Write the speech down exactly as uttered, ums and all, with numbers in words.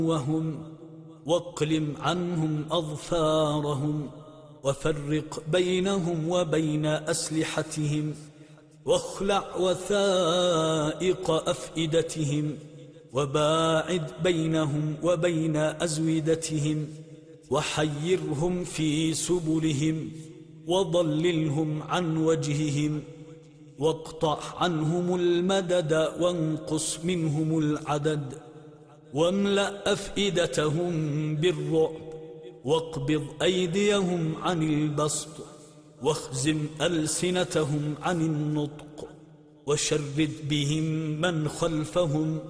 وهم واقلم عنهم أظفارهم وفرق بينهم وبين أسلحتهم واخلع وثائق أفئدتهم وباعد بينهم وبين أزودتهم وحيرهم في سبلهم وضللهم عن وجههم واقطع عنهم المدد وانقص منهم العدد واملأ أفئدتهم بالرعب واقبض أيديهم عن البسط واخزم ألسنتهم عن النطق وشرد بهم من خلفهم